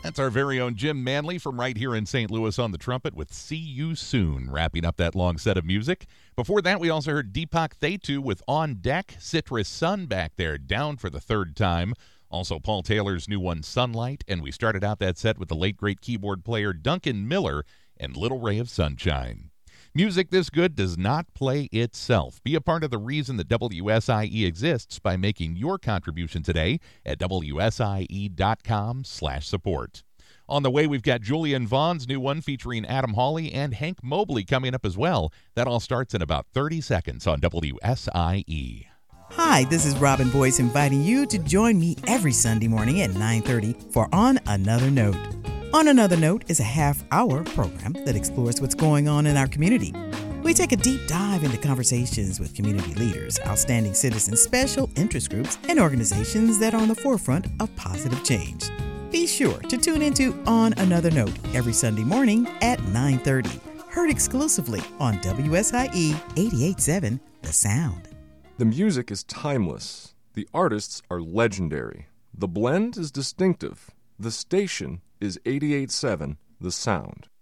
That's our very own Jim Manley from right here in St. Louis on the trumpet with See You Soon, wrapping up that long set of music. Before that, we also heard Deepak Thetu with On Deck, Citrus Sun back there, down for the third time. Also, Paul Taylor's new one, Sunlight, and we started out that set with the late great keyboard player Duncan Miller and Little Ray of Sunshine. Music this good does not play itself. Be a part of the reason that WSIE exists by making your contribution today at WSIE.com/support. On the way, we've got Julian Vaughn's new one featuring Adam Hawley and Hank Mobley coming up as well. That all starts in about 30 seconds on WSIE. Hi, this is Robin Boyce inviting you to join me every Sunday morning at 9:30 for On Another Note. On Another Note is a half-hour program that explores what's going on in our community. We take a deep dive into conversations with community leaders, outstanding citizens, special interest groups, and organizations that are on the forefront of positive change. Be sure to tune into On Another Note every Sunday morning at 9:30. Heard exclusively on WSIE 88.7 The Sound. The music is timeless. The artists are legendary. The blend is distinctive. The station is 88.7 The Sound.